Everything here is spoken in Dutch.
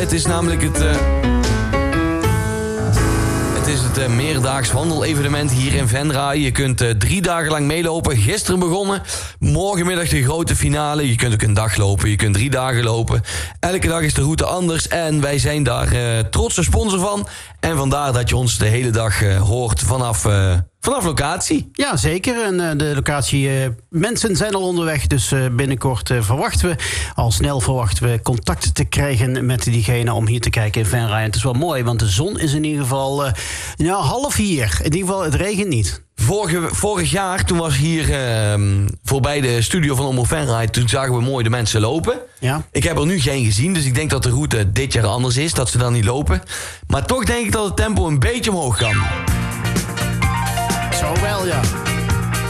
Het is namelijk het meerdaags wandelevenement hier in Venray. Je kunt 3 dagen lang meelopen. Gisteren begonnen. Morgenmiddag de grote finale. Je kunt ook een dag lopen. Je kunt 3 dagen lopen. Elke dag is de route anders. En wij zijn daar trotse sponsor van. En vandaar dat je ons de hele dag hoort vanaf locatie. Ja, zeker. En de locatie, mensen zijn al onderweg. Dus binnenkort snel verwachten we contact te krijgen met diegene om hier te kijken in Venray. En het is wel mooi, want de zon is in ieder geval half hier. In ieder geval, het regent niet. Vorig jaar, toen was hier voorbij de studio van Omroep Venray, toen zagen we mooi de mensen lopen. Ja. Ik heb er nu geen gezien, dus ik denk dat de route dit jaar anders is, dat ze dan niet lopen. Maar toch denk ik dat het tempo een beetje omhoog kan. Zo wel, ja.